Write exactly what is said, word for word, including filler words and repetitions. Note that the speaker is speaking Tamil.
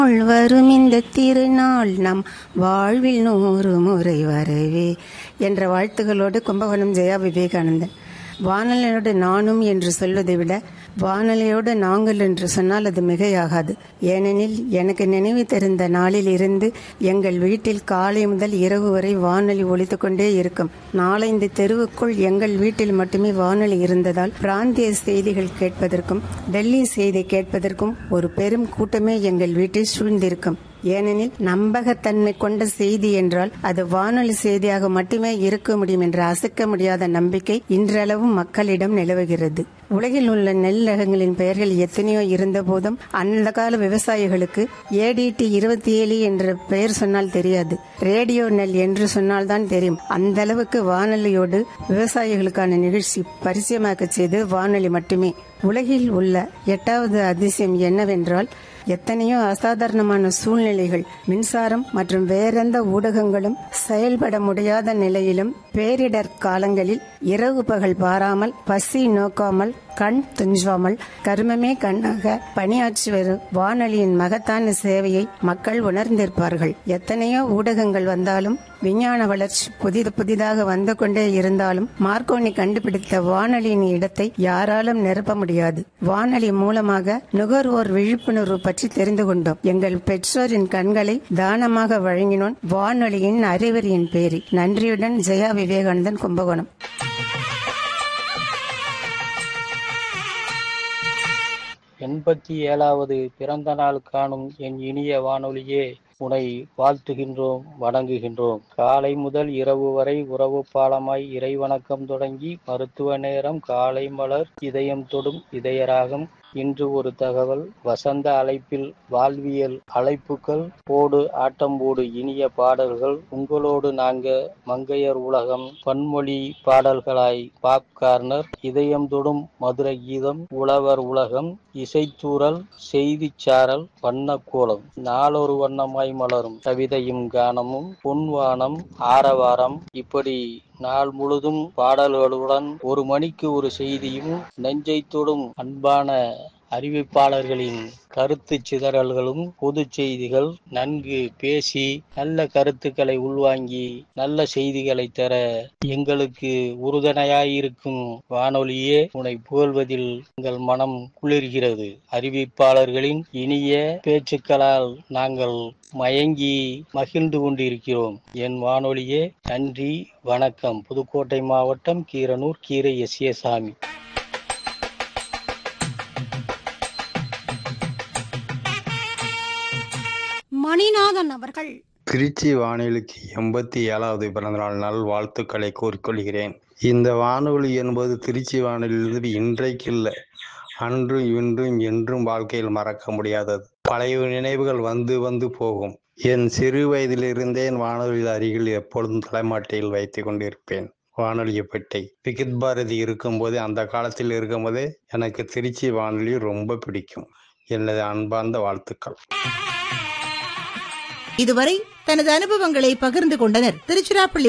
வரும் இந்த திருநாள் நம் வாழ்வில் நூறு முறை வரவே என்ற வாழ்த்துகளோடு கும்பகோணம் ஜெயா விவேகானந்தன். வானொலியோடு நானும் என்று சொல்வதை விட வானொலியோடு நாங்கள் என்று சொன்னால் அது மிகையாகாது. ஏனெனில் எனக்கு நினைவு தெரிந்த நாளில் இருந்து எங்கள் வீட்டில் காலை முதல் இரவு வரை வானொலி ஒலித்து கொண்டே இருக்கும். நாலந்து தெருவுக்குள் எங்கள் வீட்டில் மட்டுமே வானொலி இருந்ததால் பிராந்திய செய்திகள் கேட்பதற்கும் டெல்லி செய்தி கேட்பதற்கும் ஒரு பெரும் கூட்டமே எங்கள் வீட்டில் சூழ்ந்திருக்கும். ஏனெனில் நம்பகத்தன்மை கொண்ட செய்தி என்றால் அது வானொலி செய்தியாக மட்டுமே இருக்க முடியும் என்ற அசைக்க முடியாத நம்பிக்கை இன்றளவும் மக்களிடம் நிலவுகிறது. உலகில் உள்ள நெல் ரகங்களின் பெயர்கள் எத்தனையோ இருந்த போதும் அந்த கால விவசாயிகளுக்கு ஏடிடி இருபத்தி ஏழு என்ற பெயர் சொன்னால் தெரியாது. ரேடியோ நெல் என்று சொன்னால்தான் தெரியும். அந்த அளவுக்கு வானொலியோடு விவசாயிகளுக்கான நிகழ்ச்சி பரிச்சயமாக்க செய்து வானொலி மட்டுமே. உலகில் உள்ள எட்டாவது அதிசயம் என்னவென்றால், எத்தனையோ அசாதாரணமான சூழ்நிலைகள், மின்சாரம் மற்றும் வேறெந்த ஊடகங்களும் செயல்பட முடியாத நிலையிலும் பேரிடர் காலங்களில் இரவு பகல் பாராமல் பசி நோக்காமல் கண் துஞ்சாமல் கருமமே கண்ணாக பணியாற்றி வரும் வானொலியின் மகத்தான சேவையை மக்கள் உணர்ந்திருப்பார்கள். எத்தனையோ ஊடகங்கள் வந்தாலும் விஞ்ஞான வளர்ச்சி புதிது புதிதாக வந்து கொண்டே இருந்தாலும் மார்க்கோனி கண்டுபிடித்த வானொலியின் இடத்தை யாராலும் நிரப்ப முடியாது. வானொலி மூலமாக நுகர்வோர் விழிப்புணர்வு பற்றி தெரிந்து கொண்டோம். எங்கள் பெற்றோரின் கண்களை தானமாக வழங்கினோம் வானொலியின் அறிவுரையின் பேரில். நன்றியுடன் ஜெயா விவேகானந்தன், கும்பகோணம். எண்பத்தி ஏழாவது பிறந்த நாள் காணும் என் இனிய வானொலியே, உன்னை வாழ்த்துகின்றோம், வணங்குகின்றோம். காலை முதல் இரவு வரை உறவு பாலமாய் இறைவணக்கம் தொடங்கி மருத்துவ நேரம் காலை மலர் இதயம் தொடும் இதயராகம். இன்று ஒரு தகவல். வசந்த அழைப்பில் வாழ்வியல் அழைப்புகள் போடு ஆட்டம் போடு இனிய பாடல்கள். உங்களோடு நாங்க மங்கையர் உலகம் பன்மொழி பாடல்களாய் பாப் கார்னர் இதயம் தொடும் மதுரை கீதம் உழவர் உலகம் இசைத்தூரல் செய்திச்சாரல் வண்ண கோலம் நாளொரு வண்ணமாய் மலரும் கவிதையும் கானமும் பொன்வானம் ஆரவாரம். இப்படி நாள் முழுதும் பாடல்களுடன் ஒரு மணிக்கு ஒரு செய்தியும் நெஞ்சை தொடும் அன்பான அறிவிப்பாளர்களின் கருத்து சிதறல்களும் பொது செய்திகள். நன்கு பேசி நல்ல கருத்துக்களை உள்வாங்கி நல்ல செய்திகளை தர எங்களுக்கு உறுதுணையாயிருக்கும் வானொலியே, உன்னை புகழ்வதில் எங்கள் மனம் குளிர்கிறது. அறிவிப்பாளர்களின் இனிய பேச்சுக்களால் நாங்கள் மயங்கி மகிழ்ந்து கொண்டிருக்கிறோம். என் வானொலியே, நன்றி, வணக்கம். புதுக்கோட்டை மாவட்டம் கீரனூர் கீரை எஸ் ஏ சாமி. மணிநாதன் அவர்கள் திருச்சி வானொலிக்கு எண்பத்தி ஏழாவது பிறந்தநாள் நல் வாழ்த்துக்களை கூறிக்கொள்கிறேன். இந்த வானொலி என்பது திருச்சி வானொலியிலிருந்து இன்றைக்கு இல்லை, அன்றும் இன்றும் என்றும் வாழ்க்கையில் மறக்க முடியாதது. பழைய நினைவுகள் வந்து வந்து போகும். என் சிறு வயதிலிருந்தே வானொலியில் அருகில் எப்பொழுதும் தலைமாட்டையில் வைத்து கொண்டிருப்பேன். வானொலியை பெட்டை விகித் பாரதி இருக்கும்போதே, அந்த காலத்தில் இருக்கும்போதே எனக்கு திருச்சி வானொலி ரொம்ப பிடிக்கும். எனது அன்பார்ந்த வாழ்த்துக்கள். இதுவரை தனது அனுபவங்களை பகிர்ந்து கொண்டனர் திருச்சிராப்பள்ளி